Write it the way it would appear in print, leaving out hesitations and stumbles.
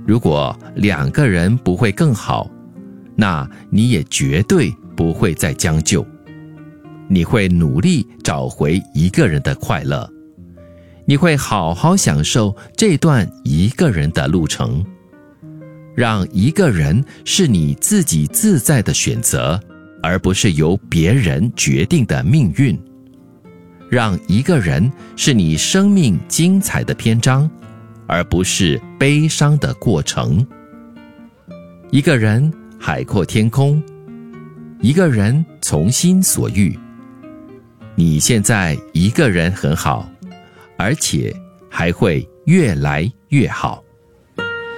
如果2个人不会更好，那你也绝对不会再将就。你会努力找回1个人的快乐，你会好好享受这段1个人的路程。让1个人是你自己自在的选择，而不是由别人决定的命运。让1个人是你生命精彩的篇章，而不是悲伤的过程。1个人海阔天空，1个人从心所欲。你现在1个人很好，而且还会越来越好。